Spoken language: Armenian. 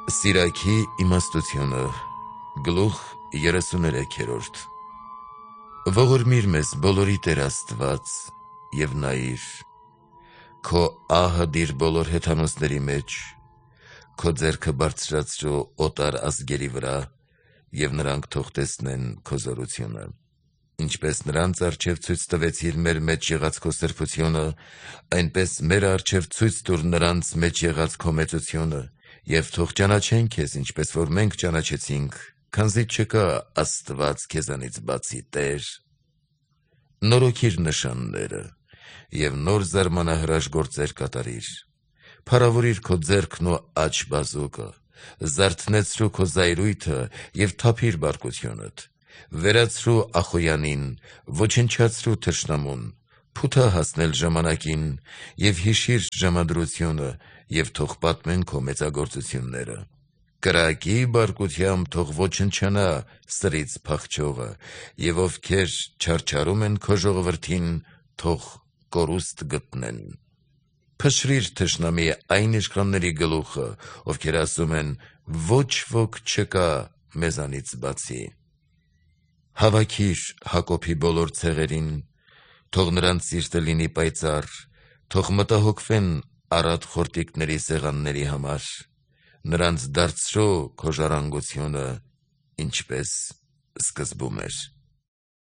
Սիրակի իմաստությունը գլուխ 33-րդ Ողորմիր մեզ բոլորի Տեր Աստված և նայիր քո ահը դիր բոլոր հեթանոսների մեջ, քո ձեռքը բարձրացրու օտար ազգերի վրա և նրանք թող տեսնեն քո զորությունը, ինչպես նրանց առջև ցույց տվեցիր մեր մեջ եղած քո սրբությունը, այնպես մեր առջև ցույց տուր նրանց մեջ եղած քո մեծությունը և թող ճանաչեն քեզ, ինչպես որ մենք ճանաչեցինք, քանզի չկա Աստված քեզանից բացի Տեր: Նորոգիր նշանները և նոր զարմանահրաշ գործեր կատարիր: Փառավորիր քո ձեռքն ու աջ բազուկը, զարթնեցրու քո զայրույթը և թափիր բարկությունդ: Վերացրու Ախոյանին, ոչնչացրու թշնամուն, փութա հասնել ժամանակին և հիշիր ժամադրությունը և թող պատմեն քո մեծագործությունները: Կրակի բարկությամբ թող ոչնչանա սրից փախչողը և ովքեր չարչարում են քո ժողովրդին, թող կորուստ գտնեն: Փշրիր թշնամի այն իշխանների գլուխը, ովքեր ասում են. ոչ ոք չկա մեզանից բացի: Հավաքիր Հակոբի բոլոր ցեղերին, թող նրանց սիրտը լինի պայծառ, թող մտահոգվեն առատ խորտիկների սեղանների համար: Նրանց դարձրու քո ժառանգությունը, ինչպես սկզբում էր: